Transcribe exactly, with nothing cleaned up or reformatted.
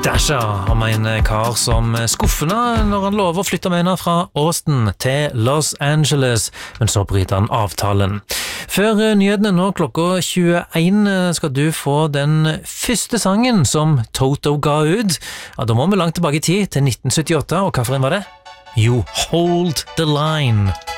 Dasha om en kar som skuffende når han lover å flytte med henne fra Austin til Los Angeles, men så bryter han avtalen. Før nyhetene nå klokka tjueen skal du få den første sangen som Toto ga ut. Ja, da må vi langt tilbake i tid, til nitten syttiåtte, og hva for en var det? Jo, Hold the Line.